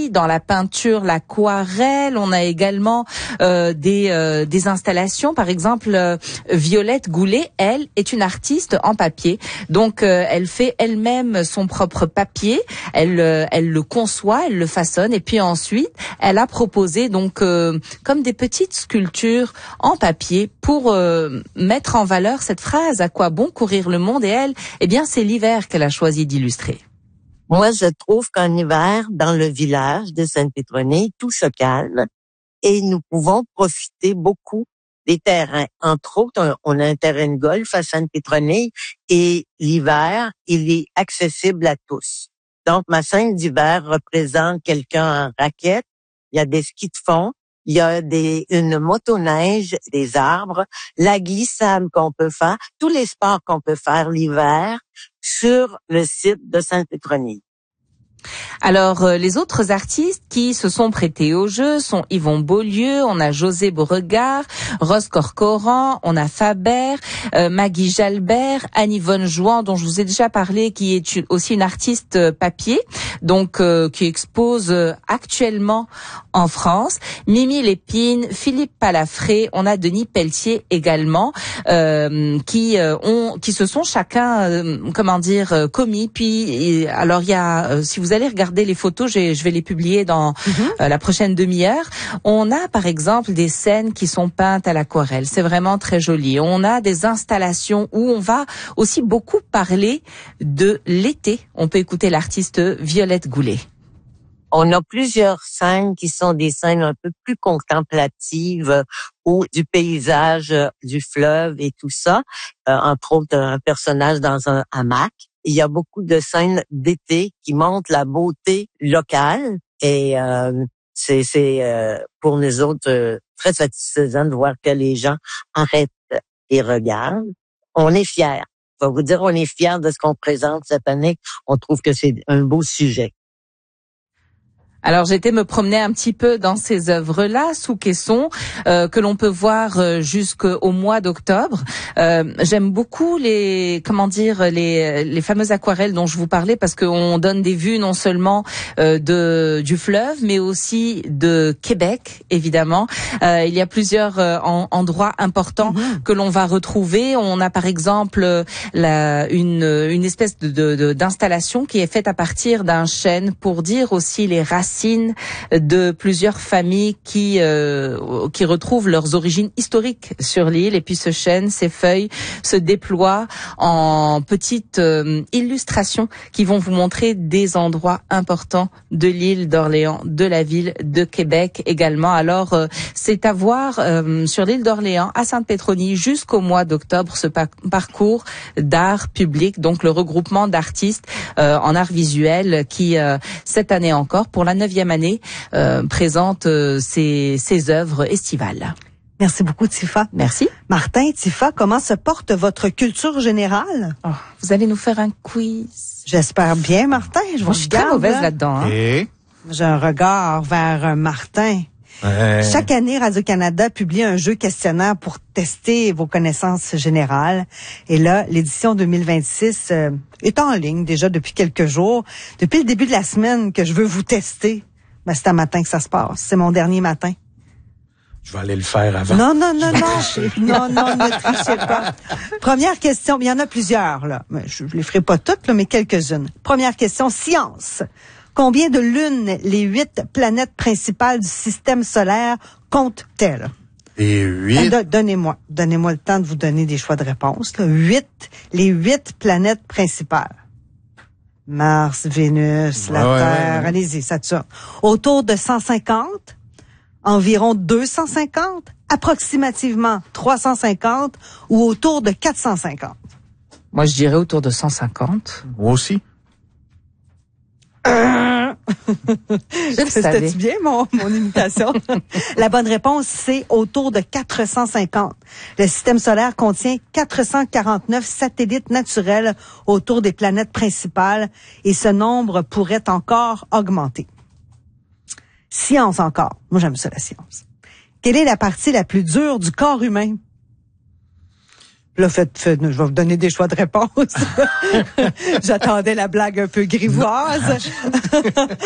poterie, dans la peinture, l'aquarelle. On a également des installations. Par exemple, Violette Goulet, elle, est une artiste en papier. Donc, elle fait elle-même son propre papier. Elle le conçoit, elle le façonne, et puis ensuite, elle a proposé donc comme des petites sculptures en papier pour mettre en valeur cette phrase: à quoi bon courir le monde? Et elle, eh bien, c'est l'hiver qu'elle a choisi d'illustrer. Moi, je trouve qu'en hiver, dans le village de Sainte-Pétronille, tout se calme et nous pouvons profiter beaucoup des terrains. Entre autres, on a un terrain de golf à Sainte-Pétronille et l'hiver, il est accessible à tous. Donc, ma scène d'hiver représente quelqu'un en raquette, il y a des skis de fond, il y a une motoneige, des arbres, la glissade qu'on peut faire, tous les sports qu'on peut faire l'hiver sur le site de Sainte-Pétronille. Alors, les autres artistes qui se sont prêtés au jeu sont Yvon Beaulieu, on a José Beauregard, Rose Corcoran, on a Faber, Maggie Jalbert, Anne-Yvonne Jouan, dont je vous ai déjà parlé, qui est aussi une artiste papier, donc qui expose actuellement en France, Mimi Lépine, Philippe Palafré, on a Denis Pelletier également, qui se sont chacun, commis. Puis, alors il y a, si vous allez regarder les photos, je vais les publier dans la prochaine demi-heure. On a par exemple des scènes qui sont peintes à l'aquarelle. C'est vraiment très joli. On a des installations où on va aussi beaucoup parler de l'été. On peut écouter l'artiste Violette Goulet. On a plusieurs scènes qui sont des scènes un peu plus contemplatives ou du paysage, du fleuve et tout ça. Entre autres, un personnage dans un hamac. Il y a beaucoup de scènes d'été qui montrent la beauté locale et c'est pour nous autres très satisfaisant de voir que les gens arrêtent et regardent. On est fiers. Je vais vous dire, on est fiers de ce qu'on présente cette année. On trouve que c'est un beau sujet. Alors j'étais me promener un petit peu dans ces œuvres-là sous caisson que l'on peut voir jusqu'au mois d'octobre. J'aime beaucoup les fameuses aquarelles dont je vous parlais parce qu'on donne des vues non seulement du fleuve mais aussi de Québec évidemment. Il y a plusieurs endroits importants que l'on va retrouver. On a par exemple une espèce d'installation qui est faite à partir d'un chêne pour dire aussi les racines de plusieurs familles qui retrouvent leurs origines historiques sur l'île. Et puis ce chêne, ces feuilles se déploient en petites illustrations qui vont vous montrer des endroits importants de l'île d'Orléans, de la ville de Québec également. Alors c'est à voir sur l'île d'Orléans, à Sainte-Pétronille, jusqu'au mois d'octobre, ce parcours d'art public, donc le regroupement d'artistes en art visuel qui, cette année encore, pour la 9e année, présente ses œuvres estivales. Merci beaucoup, Tifa. Merci. Martin, Tifa, comment se porte votre culture générale? Oh, vous allez nous faire un quiz. J'espère bien, Martin. Je suis très mauvaise là-dedans. Hein? Et? J'ai un regard vers Martin. Chaque année, Radio-Canada publie un jeu questionnaire pour tester vos connaissances générales. Et là, l'édition 2026 est en ligne déjà depuis quelques jours. Depuis le début de la semaine que je veux vous tester, c'est un matin que ça se passe. C'est mon dernier matin. Je vais aller le faire avant. Non, ne trichez pas. Première question, il y en a plusieurs, là. Je les ferai pas toutes, là, mais quelques-unes. Première question, science. Combien de lunes les 8 planètes principales du système solaire comptent-elles? Et 8? Donnez-moi le temps de vous donner des choix de réponse. Là. Les 8 planètes principales. Mars, Vénus, la Terre, allez-y, ça tue. Autour de 150, environ 250, approximativement 350 ou autour de 450? Moi, je dirais autour de 150. Moi aussi. C'était bien mon imitation? La bonne réponse, c'est autour de 450. Le système solaire contient 449 satellites naturels autour des planètes principales et ce nombre pourrait encore augmenter. Science encore. Moi, j'aime ça, la science. Quelle est la partie la plus dure du corps humain? Là, je vais vous donner des choix de réponse. J'attendais la blague un peu grivoise.